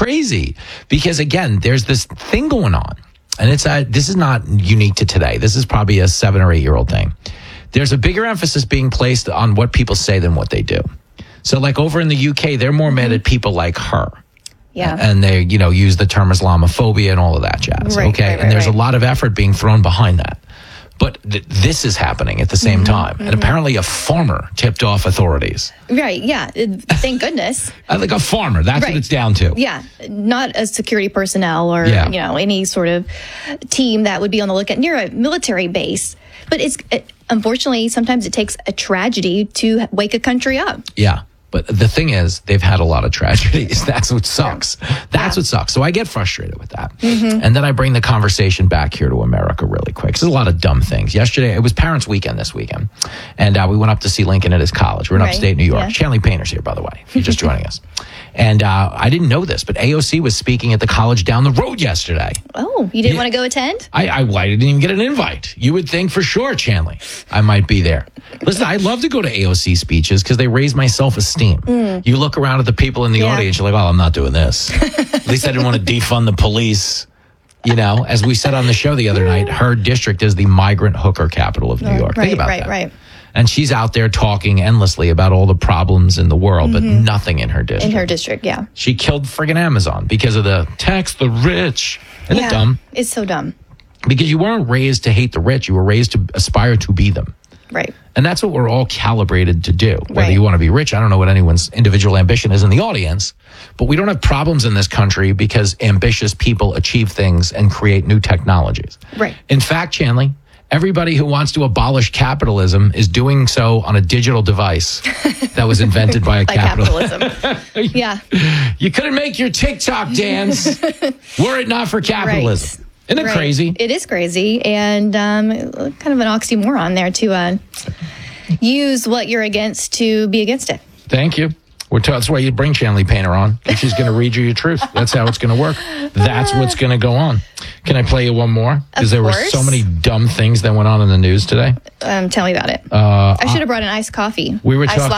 crazy because, again, there's this thing going on. And this is not unique to today. This is probably a 7 or 8 year old thing. There's a bigger emphasis being placed on what people say than what they do. So like over in the UK, they're more mad at people like her. Yeah. And they, use the term Islamophobia and all of that jazz. Right, okay. And there's a lot of effort being thrown behind that. But this is happening at the same time. And apparently a farmer tipped off authorities. Right, yeah. Thank goodness. Like a farmer. That's what it's down to. Yeah. Not a security personnel or, any sort of team that would be on the lookout near a military base. But unfortunately, sometimes it takes a tragedy to wake a country up. Yeah. But the thing is, they've had a lot of tragedies. That's what sucks. That's what sucks. So I get frustrated with that. And then I bring the conversation back here to America really quick. There's a lot of dumb things. Yesterday, it was Parents' Weekend this weekend. And we went up to see Lincoln at his college. We're in upstate New York. Shanley Painter's here, by the way, if you're just joining us. And I didn't know this, but AOC was speaking at the college down the road yesterday. Oh, you didn't want to go attend? I didn't even get an invite. You would think for sure, Shanley, I might be there. Listen, I love to go to AOC speeches because they raise my self-esteem. You look around at the people in the audience, you're like, well, I'm not doing this. At least I didn't want to defund the police. As we said on the show the other night, her district is the migrant hooker capital of New York. Think about that. Right. And she's out there talking endlessly about all the problems in the world, but nothing in her district. In her district, yeah. She killed friggin' Amazon because of the tax the rich. Isn't it dumb? It's so dumb. Because you weren't raised to hate the rich. You were raised to aspire to be them. Right. And that's what we're all calibrated to do. Whether you want to be rich, I don't know what anyone's individual ambition is in the audience, but we don't have problems in this country because ambitious people achieve things and create new technologies. Right. In fact, Shanley, everybody who wants to abolish capitalism is doing so on a digital device that was invented by a capitalism. Yeah. You couldn't make your TikTok dance were it not for capitalism. Right. Isn't it crazy? It is crazy, and kind of an oxymoron there to use what you're against to be against it. Thank you. That's why you bring Shanley Painter on, and she's going to read you your truth. That's how it's going to work. That's what's going to go on. Can I play you one more? Because there were so many dumb things that went on in the news today. Tell me about it. I should have brought an iced coffee. We were iced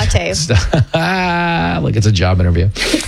latte. Look, it's a job interview.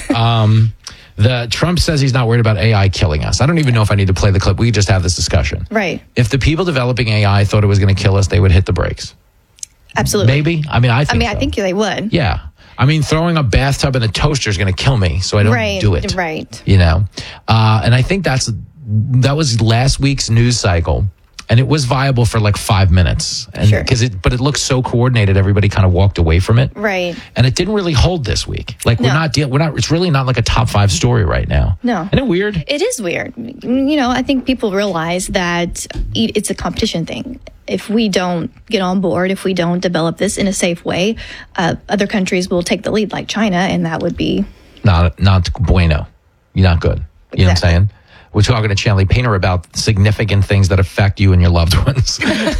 The Trump says he's not worried about AI killing us. I don't even know if I need to play the clip. We just have this discussion. Right. If the people developing AI thought it was going to kill us, they would hit the brakes. Absolutely. Maybe. I think they would. Yeah. Throwing a bathtub in a toaster is going to kill me, so I don't do it. Right. And I think that was last week's news cycle. And it was viable for like 5 minutes. And but it looked so coordinated, everybody kind of walked away from it. Right. And it didn't really hold this week. Like it's really not like a top 5 story right now. No. Isn't it weird? It is weird. I think people realize that it's a competition thing. If we don't get on board, if we don't develop this in a safe way, other countries will take the lead, like China, and that would be not bueno. You're not good. You know what I'm saying? We're talking to Shanley Painter about significant things that affect you and your loved ones.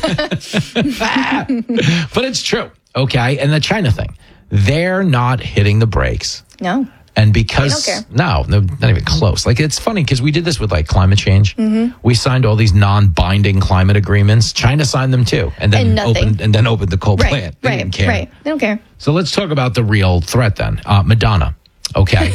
But it's true, okay? And the China thing, they're not hitting the brakes. No. And because, they don't care. No, not even close. Like, it's funny because we did this with like climate change. We signed all these non-binding climate agreements. China signed them too. And then opened the coal plant. They didn't care. Right. They don't care. So let's talk about the real threat then. Madonna. Okay.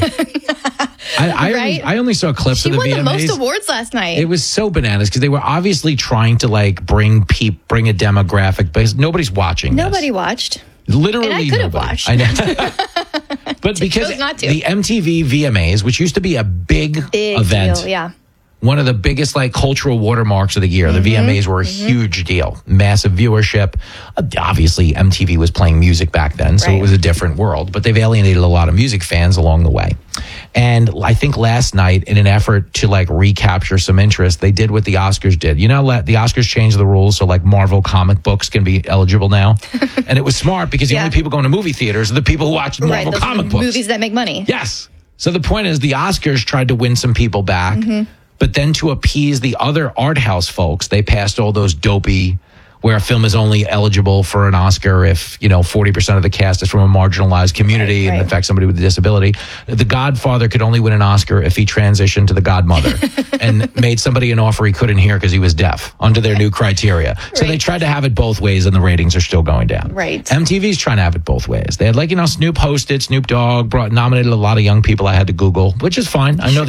I only saw clips of the VMAs. She won the most awards last night. It was so bananas because they were obviously trying to like bring a demographic, but nobody's watching. Nobody watched. Literally, and I could have watched. I know. But because the MTV VMAs, which used to be a big event, deal, yeah. One of the biggest like cultural watermarks of the year. The VMAs were a huge deal, massive viewership. Obviously, MTV was playing music back then, so it was a different world. But they've alienated a lot of music fans along the way. And I think last night, in an effort to like recapture some interest, they did what the Oscars did. The Oscars changed the rules, so like Marvel comic books can be eligible now. And it was smart because the only people going to movie theaters are the people who watch Marvel comic books. Movies that make money. Yes. So the point is, the Oscars tried to win some people back. But then to appease the other art house folks, they passed all those dopey, where a film is only eligible for an Oscar if, 40% of the cast is from a marginalized community and in fact somebody with a disability. The Godfather could only win an Oscar if he transitioned to the Godmother and made somebody an offer he couldn't hear because he was deaf under their new criteria. So they tried to have it both ways and the ratings are still going down. Right. MTV's trying to have it both ways. They had Snoop hosted, Snoop Dogg nominated a lot of young people I had to Google, which is fine. I know